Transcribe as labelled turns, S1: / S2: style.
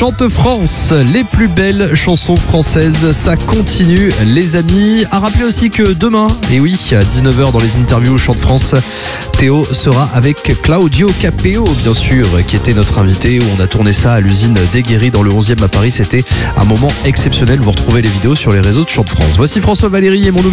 S1: Chante France, les plus belles chansons françaises, ça continue les amis. À rappeler aussi que demain, et oui, à 19h dans les interviews Chante France, Théo sera avec Claudio Capéo, bien sûr, qui était notre invité, où on a tourné ça à l'usine d'Aiguéry dans le 11e à Paris. C'était un moment exceptionnel. Vous retrouvez les vidéos sur les réseaux de Chante France. Voici François Valéry et mon nouveau